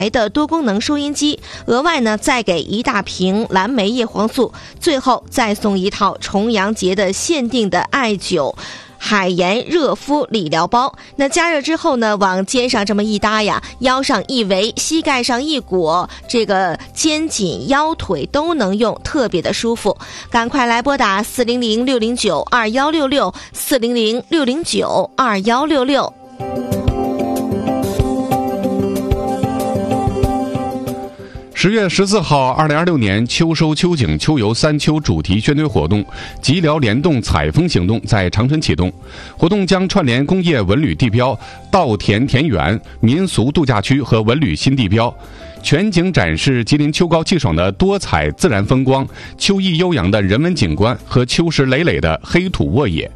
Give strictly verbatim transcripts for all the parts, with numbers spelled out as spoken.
的多功能收音机，额外呢再给一大瓶蓝莓叶黄素，最后再送一套重阳节的限定的艾灸海盐热敷理疗包。那加热之后呢，往肩上这么一搭呀，腰上一围，膝盖上一裹，这个肩颈腰腿都能用，特别的舒服。赶快来拨打四零零六零九二幺六六四零零六零九二幺六六。 十月十四号，二零二六年秋收秋景秋游三秋主题宣推活动“吉辽联动采风行动”在长春启动。活动将串联工业文旅地标稻田田园、民俗度假区和文旅新地标，全景展示吉林秋高气爽的多彩自然风光、秋意悠扬的人文景观和秋实累累的黑土沃野。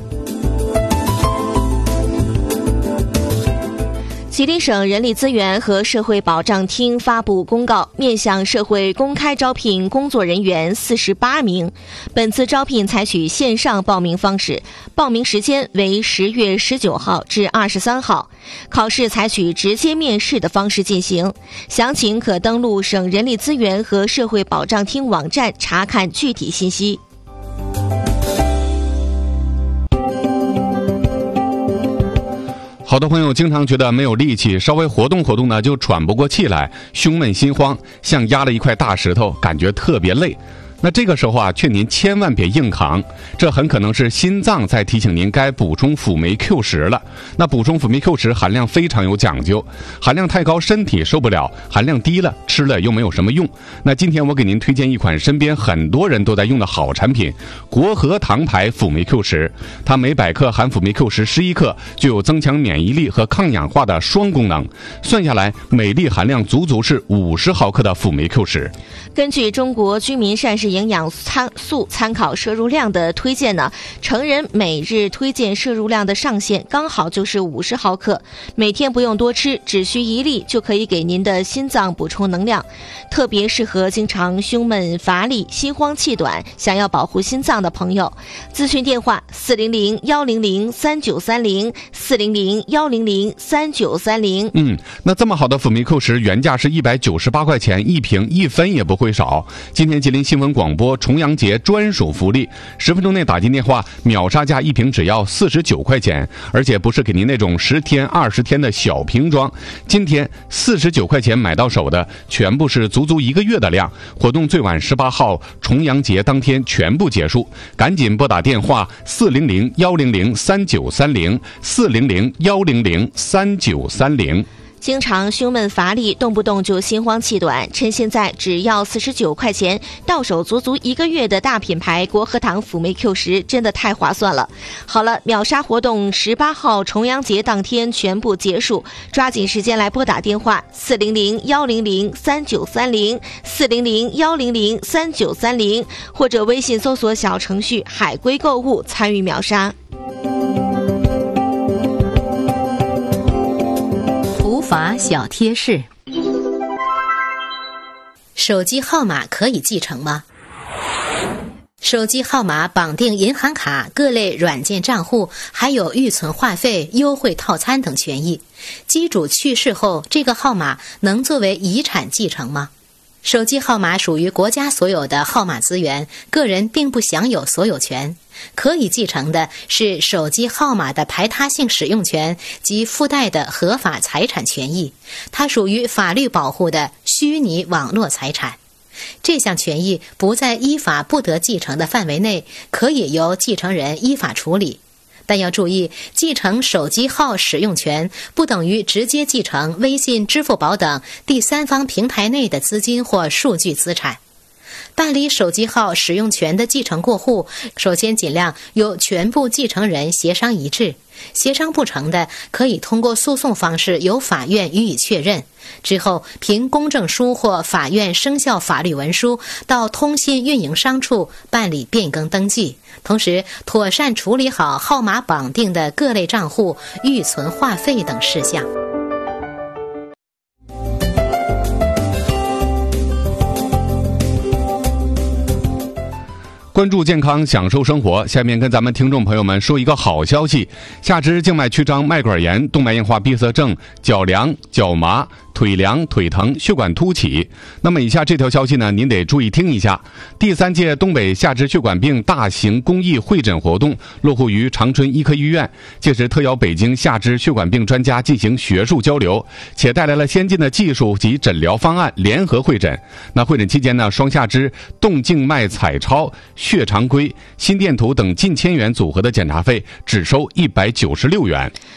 吉林省人力资源和社会保障厅发布公告，面向社会公开招聘工作人员四十八名。本次招聘采取线上报名方式，报名时间为十月十九号至二十三号，考试采取直接面试的方式进行。详情可登录省人力资源和社会保障厅网站查看具体信息。 好多朋友经常觉得没有力气，稍微活动活动呢就喘不过气来，胸闷心慌，像压了一块大石头，感觉特别累。那这个时候啊，劝您千万别硬扛，这很可能是心脏在提醒您该补充辅酶 Q 十了。那补充辅酶 Q 十含量非常有讲究，含量太高身体受不了，含量低了吃了又没有什么用。那今天我给您推荐一款身边很多人都在用的好产品——国和堂牌辅酶 Q 十。它每百克含辅酶 Q 十十一克，就有增强免疫力和抗氧化的双功能。算下来，每粒含量足足是五十毫克的辅酶 Q 十。 根据中国居民膳食营养素参考摄入量的推荐呢，成人每日推荐摄入量的上限刚好就是五十毫克，每天不用多吃，只需一粒就可以给您的心脏补充能量，特别适合经常胸闷乏力、心慌气短，想要保护心脏的朋友。咨询电话四零零幺零零三九三零四零零幺零零三九三零。 嗯，那这么好的辅酶 Q 十原价是一百九十八块钱一瓶，一分也不会少。今天吉林新闻广播重阳节专属福利，十分钟内打进电话，秒杀价一瓶只要四十九块钱，而且不是给您那种十天二十天的小瓶装，今天四十九块钱买到手的全部是足足一个月的量。活动最晚十八号重阳节当天全部结束，赶紧拨打电话四零零幺零零三九三零四零零幺零零三九三零。 经常胸闷乏力，动不动就心慌气短，趁现在只要四十九块钱，到手足足一个月的大品牌国和堂辅酶 Q 十，真的太划算了。好了，秒杀活动十八号重阳节当天全部结束，抓紧时间来拨打电话四零零幺零零三九三零四零零幺零零三九三零，或者微信搜索小程序海龟购物参与秒杀。 法小贴士：手机号码可以继承吗？手机号码绑定银行卡、各类软件账户，还有预存话费、优惠套餐等权益。机主去世后，这个号码能作为遗产继承吗？手机号码属于国家所有的号码资源，个人并不享有所有权。可以继承的是手机号码的排他性使用权及附带的合法财产权益，它属于法律保护的虚拟网络财产。这项权益不在依法不得继承的范围内，可以由继承人依法处理。但要注意，继承手机号使用权不等于直接继承微信、支付宝等第三方平台内的资金或数据资产。办理手机号使用权的继承过户，首先尽量由全部继承人协商一致，协商不成的，可以通过诉讼方式由法院予以确认，之后凭公证书或法院生效法律文书到通信运营商处办理变更登记，同时妥善处理好号码绑定的各类账户、预存话费等事项。 关注健康，享受生活。下面跟咱们听众朋友们说一个好消息：下肢静脉曲张、脉管炎、动脉硬化闭塞症、脚凉、脚麻、 腿凉、腿疼、血管凸起。那么以下这条消息呢，您得注意听一下。第三届东北下肢血管病大型公益会诊活动落户于长春医科医院，届时特邀北京下肢血管病专家进行学术交流，且带来了先进的技术及诊疗方案联合会诊。那会诊期间呢，双下肢动静脉彩超、血常规、心电图等近千元组合的检查费只收一百九十六元。